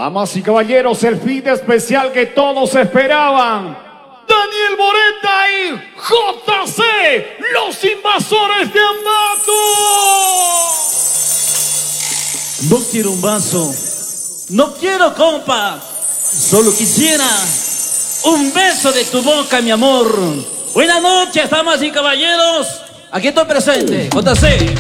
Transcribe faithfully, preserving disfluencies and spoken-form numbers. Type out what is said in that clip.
Damas y caballeros, el fin especial que todos esperaban. Daniel Moreta y J C, los invasores de Ambato. No quiero un vaso, no quiero compa, solo quisiera un beso de tu boca, mi amor. Buenas noches, damas y caballeros. Aquí estoy presente, J C.